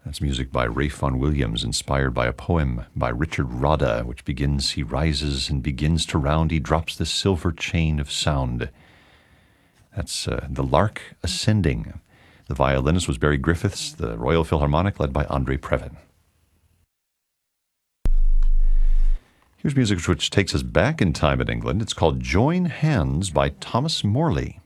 That's music by Ralph Vaughan Williams, inspired by a poem by Richard Rodda, which begins, "He rises and begins to round, he drops the silver chain of sound." That's The Lark Ascending. The violinist was Barry Griffiths, the Royal Philharmonic, led by Andre Previn. Here's music which takes us back in time in England. It's called "Join Hands" by Thomas Morley.